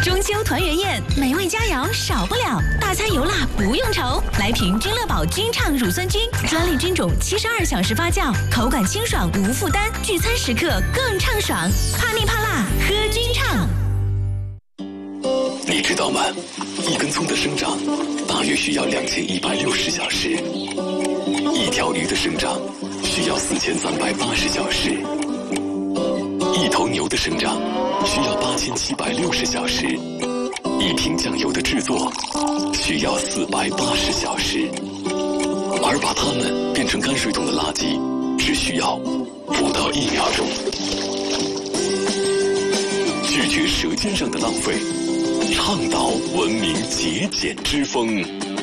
中秋团圆宴，美味佳肴少不了，大餐油辣不用愁。来瓶君乐宝君畅乳酸菌，专利菌种72小时发酵，口感清爽无负担，聚餐时刻更畅爽。怕腻怕辣，喝君畅。 你知道吗？一根葱的生长大约需要2160小时，一条鱼的生长需要4380小时，一头牛的生长需要8760小时，一瓶酱油的制作需要480小时，而把它们变成泔水桶的垃圾只需要不到1秒钟。拒绝舌尖上的浪费，倡导文明节俭之风。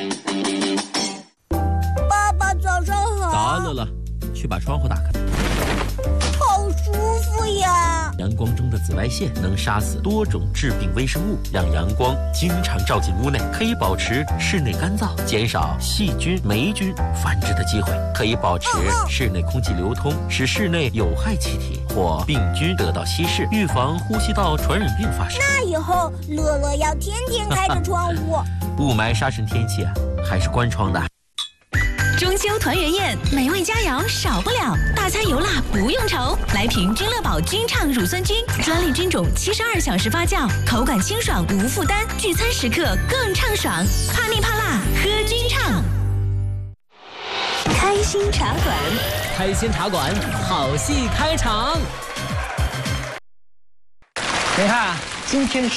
爸爸早上好。 早安，乐乐，去把窗户打开。 好舒服呀！ 阳光中的紫外线能杀死多种致病微生物，让阳光经常照进屋内，可以保持室内干燥，减少细菌、霉菌繁殖的机会，可以保持室内空气流通，使室内有害气体或病菌得到稀释，预防呼吸道传染病发生。 那以后乐乐要天天开着窗户。 雾霾杀尘天气还是关窗的。 中秋团圆宴，美味佳肴少不了，大餐油辣不用愁。来瓶君乐宝君畅乳酸菌，专利菌种72小时发酵，口感清爽无负担，聚餐时刻更畅爽。怕腻怕辣，喝君畅。开心茶馆， 开心茶馆，好戏开场。 你看啊，今天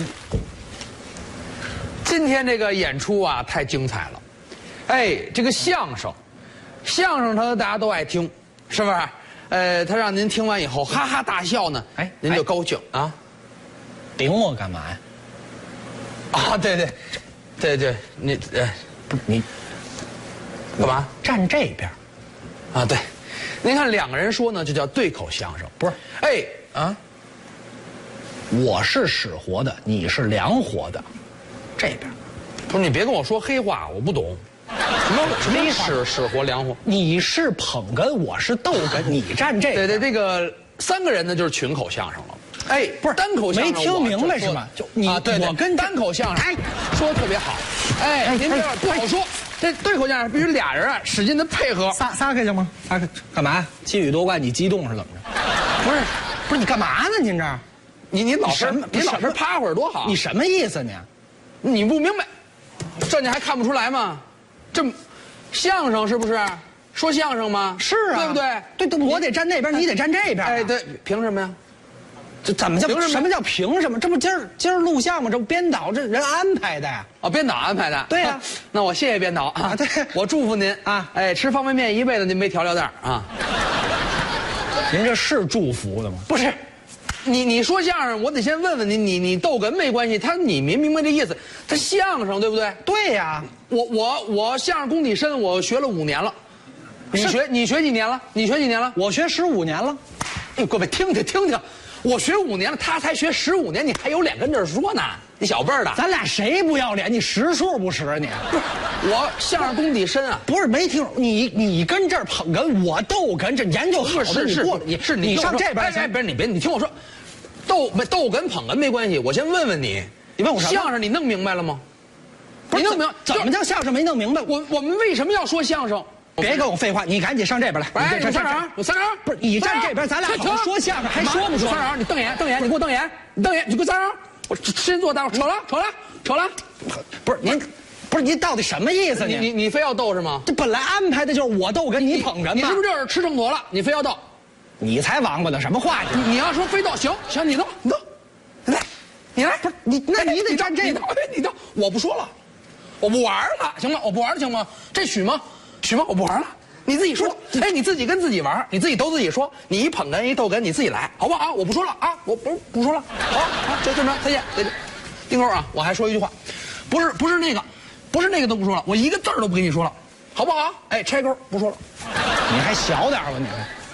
这个演出啊，太精彩了。哎，这个相声它大家都爱听，是不是？他让您听完以后哈哈大笑呢，哎，您就高兴啊。 顶我干嘛呀？ 啊，对，你不是你干嘛？ 站这边啊，对，您看两个人说呢，就叫对口相声， 不是？ 哎啊， 我是使活的，你是凉活的，这边。 不是你别跟我说黑话，我不懂。什么使活凉活？ 你是捧哏，我是逗哏，你站这边。 对，这个三个人呢就是群口相声了。哎， 不是单口相声， 没听明白是吗？就你啊，对， 我跟单口相声，哎，说的特别好。哎，您这不好说。这对口相声必须俩人啊使劲的配合。 撒开行吗？撒开干嘛？七语多怪，你激动是怎么着？不是你干嘛呢？您这儿， 你老实趴会儿多好。 你什么意思呢？ 你不明白，这你还看不出来吗？这相声是不是？说相声吗？ 是啊， 对不对？ 对，我得站那边，你得站这边。 哎，对，凭什么呀？ 这怎么叫什么叫凭什么？这不今儿录像吗？这不编导这人安排的呀？ 哦，编导安排的。 对呀， 那我谢谢编导啊。 对， 我祝福您啊。哎，吃方便面一辈子您没调料袋啊。 您这是祝福的吗？ 不是，你说相声，我得先问问你逗哏没关系，你明白这意思？他相声对不对？ 对呀， 我相声功底深，我学了5年了。你学几年了？你学几年了？ 我学15年了。 哎，各位听听，我学5年了，他才学15年，你还有脸跟这儿说呢？你小辈儿的， 咱俩谁不要脸？你识数不识啊你？ 不是，我相声功底深啊。 不是没听你跟这儿捧哏，我逗哏，这研究好的你上这边。 哎，不是你听我说，逗哏捧哏没关系。我先问问你， 你问我什么？ 相声你弄明白了吗？ 不是，你弄明白怎么叫相声没弄明白？ 我们为什么要说相声？ 别跟我废话，你赶紧上这边来。 哎，我三长， 不是你站这边，咱俩好好说相声，还说不说？ 三长，你瞪眼，你给我瞪眼，你给我三长，我先坐大，瞅了。 不是您到底什么意思？ 你非要逗是吗？ 这本来安排的就是我逗哏，你捧哏嘛。 你是不是就是吃秤砣了？你非要逗？ 你才王八呢！什么话你要说非逗，行，你逗，你来， 不是你，那你得站这边。 你逗，我不说了，我不玩了，行吗？我不玩了，行吗？这许吗？我不玩了，你自己说。哎，你自己跟自己玩，你自己都自己说。你一捧哏一逗哏，你自己来，好不好？我不说了啊，我不说了。好，就这么着，再见。丁扣啊，我还说一句话，不是那个都不说了，我一个字都不跟你说了，好不好？哎，拆钩不说了。 你还小点吧你？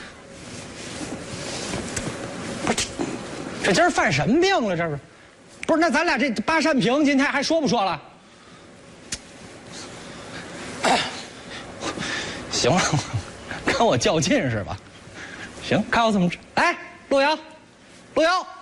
不是，这今儿犯什么病了？这是？不是，那咱俩这八扇屏今天还说不说了？行了，跟我较劲是吧？行，看我怎么治。来，路遥，